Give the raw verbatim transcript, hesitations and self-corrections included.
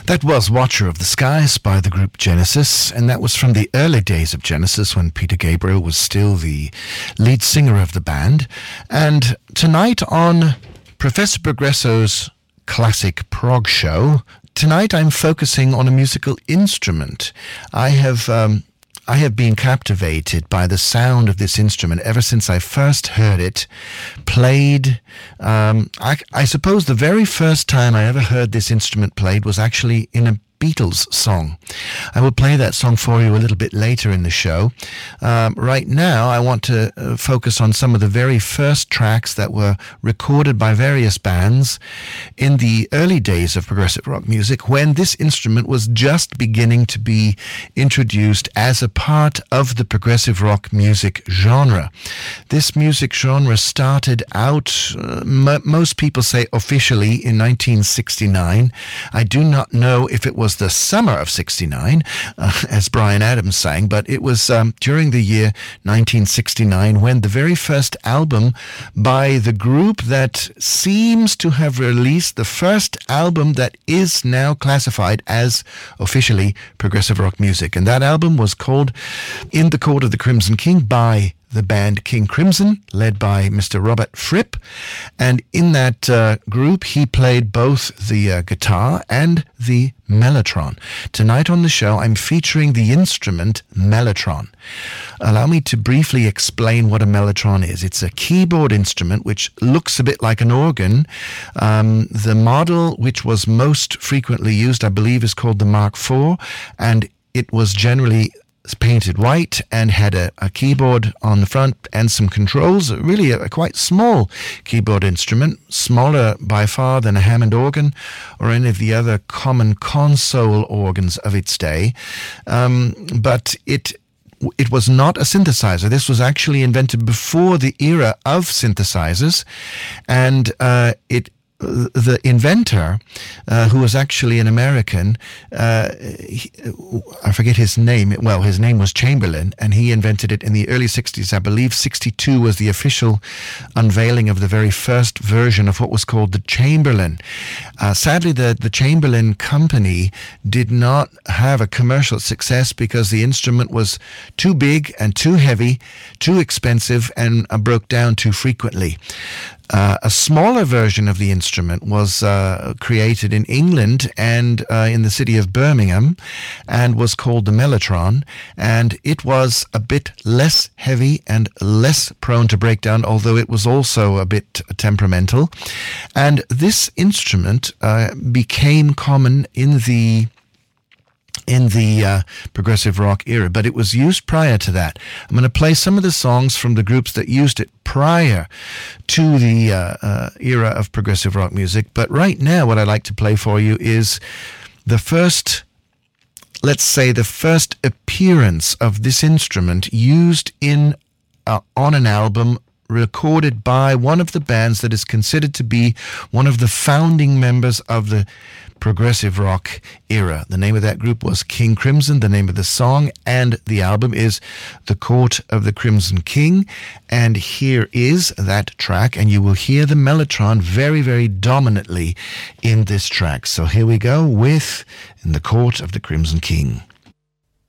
That was Watcher of the Skies by the group Genesis, and that was from the early days of Genesis when Peter Gabriel was still the lead singer of the band. And tonight on Professor Progresso's Classic Prog Show, tonight I'm focusing on a musical instrument. I have... Um, I have been captivated by the sound of this instrument ever since I first heard it played. Um, I, I suppose the very first time I ever heard this instrument played was actually in a Beatles song. I will play that song for you a little bit later in the show. Um, right now, I want to uh, focus on some of the very first tracks that were recorded by various bands in the early days of progressive rock music, when this instrument was just beginning to be introduced as a part of the progressive rock music genre. This music genre started out, uh, m- most people say officially, in nineteen sixty-nine. I do not know if it was the summer of sixty-nine, uh, as Bryan Adams sang, but it was um, during the year nineteen sixty-nine when the very first album by the group that seems to have released the first album that is now classified as officially progressive rock music. And that album was called In the Court of the Crimson King by the band King Crimson, led by Mister Robert Fripp. And in that uh, group, he played both the uh, guitar and the mellotron. Tonight on the show, I'm featuring the instrument mellotron. Allow me to briefly explain what a mellotron is. It's a keyboard instrument which looks a bit like an organ. Um, the model which was most frequently used, I believe, is called the Mark four, and it was generally painted white and had a, a keyboard on the front and some controls. Really a, a quite small keyboard instrument, smaller by far than a Hammond organ or any of the other common console organs of its day. Um, but it It was not a synthesizer. This was actually invented before the era of synthesizers, and uh, it the inventor, uh, who was actually an American, uh, he, I forget his name. Well, his name was Chamberlain, and he invented it in the early sixties. I believe sixty-two was the official unveiling of the very first version of what was called the Chamberlain. Uh, sadly, the, the Chamberlain company did not have a commercial success because the instrument was too big and too heavy, too expensive, and uh, broke down too frequently. Uh, a smaller version of the instrument was uh, created in England and uh, in the city of Birmingham, and was called the mellotron, and it was a bit less heavy and less prone to breakdown, although it was also a bit temperamental. And this instrument uh, became common in the in the uh, progressive rock era, but it was used prior to that. I'm going to play some of the songs from the groups that used it prior to the uh, uh, era of progressive rock music, but right now what I'd like to play for you is the first, let's say the first appearance of this instrument used in uh, on an album recorded by one of the bands that is considered to be one of the founding members of the progressive rock era. The name of that group was King Crimson. The name of the song and the album is The Court of the Crimson King. And here is that track, and you will hear the mellotron very, very dominantly in this track. So here we go with In the Court of the Crimson King.